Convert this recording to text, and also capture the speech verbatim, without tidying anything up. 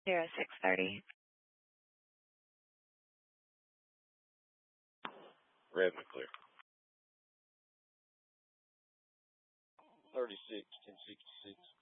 zero six thirty. Red McClear. thirty-six, ten sixty-six.